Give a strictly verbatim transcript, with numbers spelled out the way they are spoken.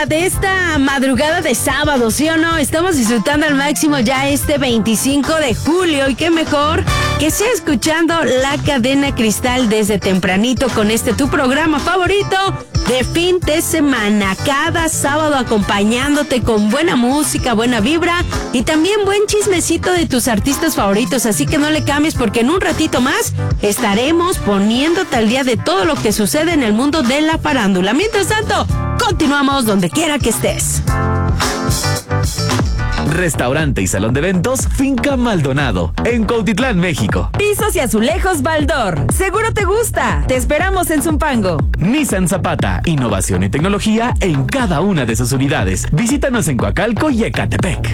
día, de esta madrugada de sábado, ¿sí o no? Estamos disfrutando al máximo ya este veinticinco de julio y qué mejor que sea escuchando La Cadena Cristal desde tempranito con este tu programa favorito de fin de semana. Cada sábado acompañándote con buena música, buena vibra y también buen chismecito de tus artistas favoritos. Así que no le cambies porque en un ratito más estaremos poniéndote al día de todo lo que sucede en el mundo de la farándula. Mientras tanto, continuamos donde quiera que estés. Restaurante y salón de eventos Finca Maldonado, en Cuautitlán, México. Pisos y azulejos Baldor. Seguro te gusta. Te esperamos en Zumpango. Nissan Zapata, innovación y tecnología en cada una de sus unidades. Visítanos en Coacalco y Ecatepec.